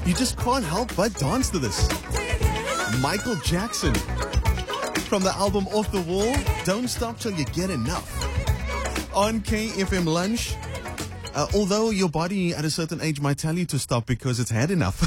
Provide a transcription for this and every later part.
You just can't help but dance to this. Michael Jackson from the album Off the Wall, Don't Stop Till You Get Enough. On KFM Lunch, although your body at a certain age might tell you to stop because it's had enough.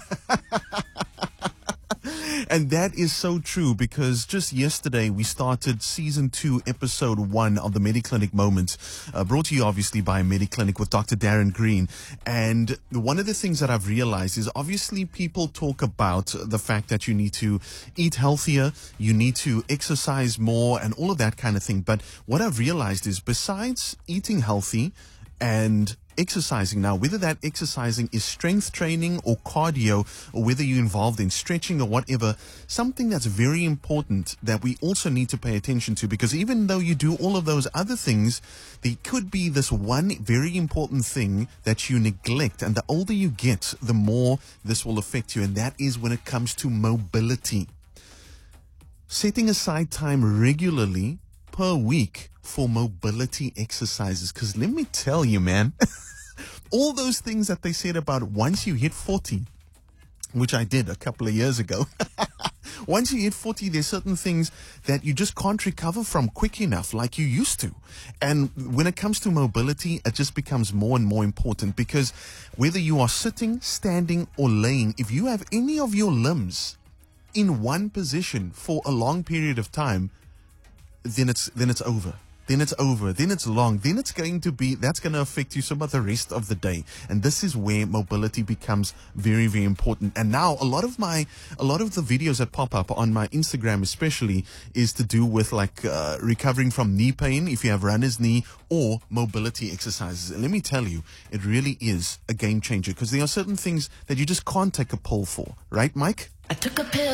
And that is so true, because just yesterday we started season 2, episode 1 of the Mediclinic Moments, brought to you obviously by Mediclinic with Dr. Darren Green. And one of the things that I've realized is obviously people talk about the fact that you need to eat healthier, you need to exercise more and all of that kind of thing. But what I've realized is besides eating healthy and exercising now, whether that exercising is strength training or cardio, or whether you're involved in stretching or whatever, something that's very important that we also need to pay attention to, because even though you do all of those other things, there could be this one very important thing that you neglect, and the older you get, the more this will affect you, and that is when it comes to mobility. Setting aside time regularly per week for mobility exercises, because let me tell you, man, all those things that they said about once you hit 40, which I did a couple of years ago, once you hit 40, there's certain things that you just can't recover from quick enough like you used to. And when it comes to mobility, it just becomes more and more important, because whether you are sitting, standing, or laying, if you have any of your limbs in one position for a long period of time, then it's over. Then it's over. Then it's long. Then that's going to affect you some of the rest of the day. And this is where mobility becomes very, very important. And now a lot of the videos that pop up on my Instagram especially is to do with recovering from knee pain if you have runner's knee, or mobility exercises. And let me tell you, it really is a game changer, because there are certain things that you just can't take a pill for. Right, Mike? I took a pill.